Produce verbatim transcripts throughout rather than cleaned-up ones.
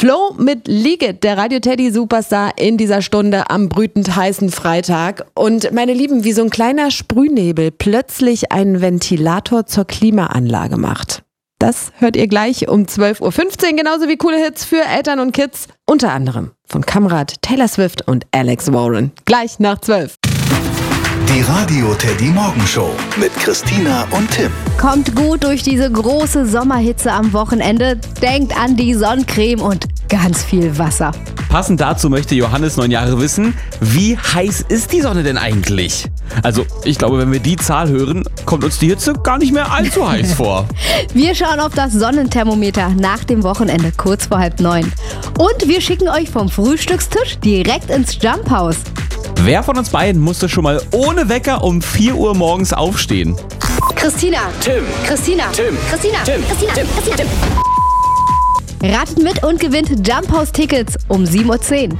Flo mit League It, der Radio Teddy Superstar in dieser Stunde am brütend heißen Freitag. Und meine Lieben, wie so ein kleiner Sprühnebel plötzlich einen Ventilator zur Klimaanlage macht. Das hört ihr gleich um zwölf Uhr fünfzehn, genauso wie coole Hits für Eltern und Kids. Unter anderem von Kamrat, Taylor Swift und Alex Warren. Gleich nach zwölf. Die Radio Teddy Morgenshow mit Christina und Tim. Kommt gut durch diese große Sommerhitze am Wochenende. Denkt an die Sonnencreme und ganz viel Wasser. Passend dazu möchte Johannes neun Jahre wissen, wie heiß ist die Sonne denn eigentlich? Also, ich glaube, wenn wir die Zahl hören, kommt uns die Hitze gar nicht mehr allzu heiß vor. Wir schauen auf das Sonnenthermometer nach dem Wochenende, kurz vor halb neun. Und wir schicken euch vom Frühstückstisch direkt ins Jump House. Wer von uns beiden musste schon mal ohne Wecker um vier Uhr morgens aufstehen? Christina. Tim. Christina. Tim. Christina. Tim. Christina. Tim. Christina. Tim. Ratet mit und gewinnt Jump House Tickets um sieben Uhr zehn.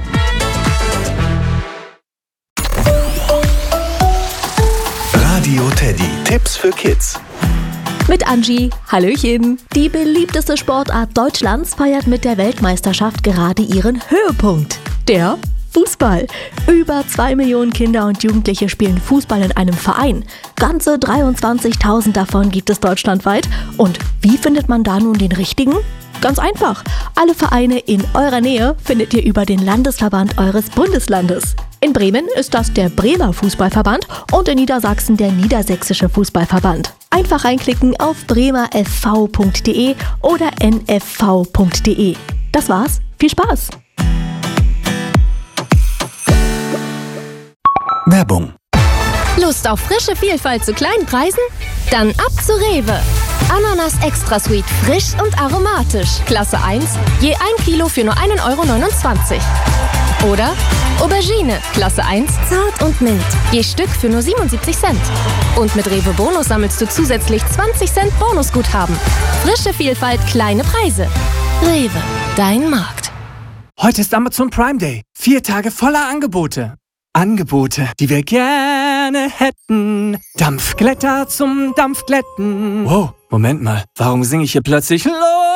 Radio Teddy. Tipps für Kids. Mit Angie. Hallöchen. Die beliebteste Sportart Deutschlands feiert mit der Weltmeisterschaft gerade ihren Höhepunkt. Der Fußball. Über zwei Millionen Kinder und Jugendliche spielen Fußball in einem Verein. Ganze dreiundzwanzigtausend davon gibt es deutschlandweit. Und wie findet man da nun den richtigen? Ganz einfach. Alle Vereine in eurer Nähe findet ihr über den Landesverband eures Bundeslandes. In Bremen ist das der Bremer Fußballverband und in Niedersachsen der Niedersächsische Fußballverband. Einfach reinklicken auf bremer f v punkt d e oder n f v punkt d e. Das war's. Viel Spaß! Werbung. Lust auf frische Vielfalt zu kleinen Preisen? Dann ab zu Rewe. Ananas Extra Sweet, frisch und aromatisch. Klasse eins, je ein Kilo für nur ein Euro neunundzwanzig. Oder Aubergine, Klasse eins, zart und mild. Je Stück für nur siebenundsiebzig Cent. Und mit Rewe Bonus sammelst du zusätzlich zwanzig Cent Bonusguthaben. Frische Vielfalt, kleine Preise. Rewe, dein Markt. Heute ist Amazon Prime Day. Vier Tage voller Angebote. Angebote, die wir gerne hätten. Dampfglätter zum Dampfglätten. Wow, Moment mal. Warum singe ich hier plötzlich Los?